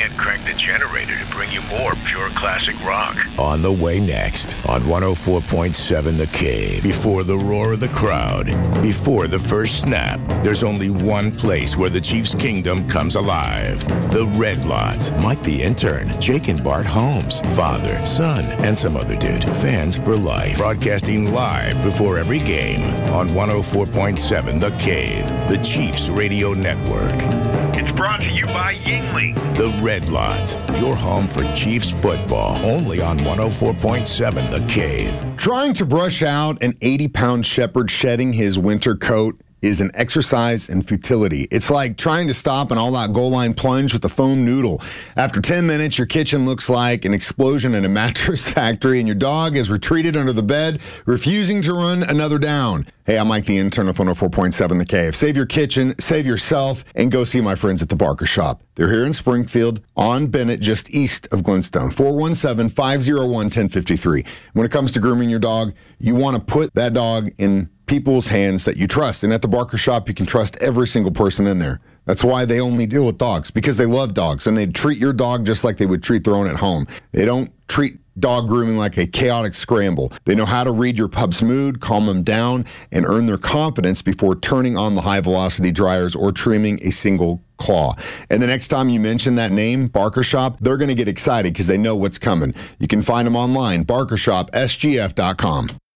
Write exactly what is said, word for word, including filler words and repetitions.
can't crank the generator to bring you more pure classic rock. On the way next on one oh four point seven The Cave. Before the roar of the crowd, before the first snap, there's only one place where the Chiefs' kingdom comes alive. The Red Lot. Mike the intern, Jake and Bart Holmes, father, son, and some other dude. Fans for life. Broadcasting live before every game on one oh four point seven The Cave, the Chiefs Radio Network. It's brought to you by Yingling. The Red Lot, your home for Chiefs football, only on one oh four point seven The Cave. Trying to brush out an eighty-pound shepherd shedding his winter coat is an exercise in futility. It's like trying to stop an all-out goal line plunge with a foam noodle. After ten minutes, your kitchen looks like an explosion in a mattress factory, and your dog has retreated under the bed, refusing to run another down. Hey, I'm Mike the intern with one oh four point seven The Cave. Save your kitchen, save yourself, and go see my friends at the Barker Shop. They're here in Springfield, on Bennett, just east of Glenstone. four one seven, five oh one, one oh five three. When it comes to grooming your dog, you want to put that dog in people's hands that you trust. And at the Barker Shop, you can trust every single person in there. That's why they only deal with dogs, because they love dogs, and they treat your dog just like they would treat their own at home. They don't treat dog grooming like a chaotic scramble. They know how to read your pup's mood, calm them down, and earn their confidence before turning on the high-velocity dryers or trimming a single claw. And the next time you mention that name, Barker Shop, they're going to get excited because they know what's coming. You can find them online, barker shop s g f dot com.